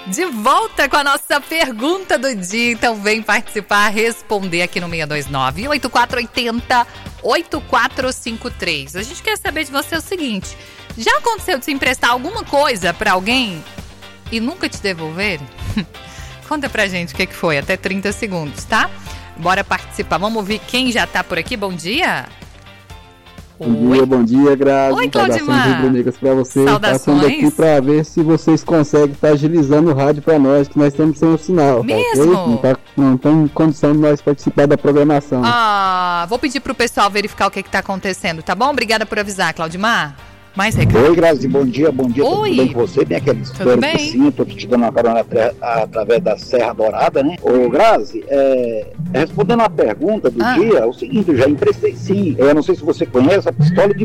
De volta com a nossa pergunta do dia. Então vem participar, responder aqui no 629-8480-8453. A gente quer saber de você o seguinte: já aconteceu de se emprestar alguma coisa pra alguém e nunca te devolver? Conta pra gente o que foi, até 30 segundos, tá? Bora participar. Vamos ouvir quem já tá por aqui. Bom dia. Bom dia, Grazi. Oi, Claudimar. Saudações rubro-negras pra você. Saudações. Passando aqui pra ver se vocês conseguem estar agilizando o rádio pra nós, que nós estamos sem o sinal. Mesmo? Okay? Não tem condição de nós participar da programação. Vou pedir pro pessoal verificar o que tá acontecendo, tá bom? Obrigada por avisar, Claudimar. Mais recado? Oi, Grazi, bom dia, Oi. Tudo bem com você? Tem aquele Tudo bem? Sim, tô te dando uma carona através da Serra Dourada, né? Ô, Grazi, respondendo a pergunta do dia, é o seguinte, eu já emprestei sim. Eu não sei se você conhece a pistola de